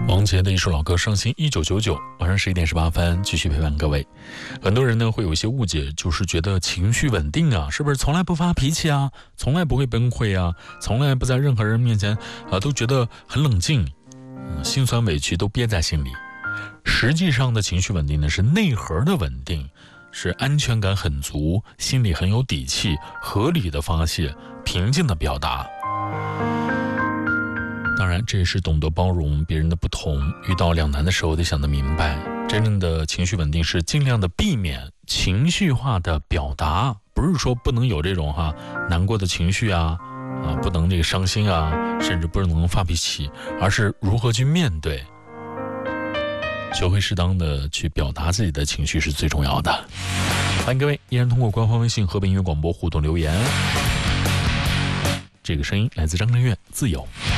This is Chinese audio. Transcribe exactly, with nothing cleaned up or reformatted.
王杰的一首老歌《伤心一九九九》，晚上十一点十八分继续陪伴各位。很多人呢会有一些误解，就是觉得情绪稳定啊，是不是从来不发脾气啊，从来不会崩溃啊，从来不在任何人面前啊都觉得很冷静，嗯，心酸委屈都憋在心里。实际上的情绪稳定呢是内核的稳定，是安全感很足，心里很有底气，合理的发泄，平静的表达。当然这也是懂得包容别人的不同，遇到两难的时候得想得明白，真正的情绪稳定是尽量的避免情绪化的表达，不是说不能有这种哈难过的情绪啊啊不能这个伤心啊，甚至不能发脾气，而是如何去面对，学会适当的去表达自己的情绪是最重要的。欢迎各位依然通过官方微信河北音乐广播互动留言，这个声音来自张震岳，自由。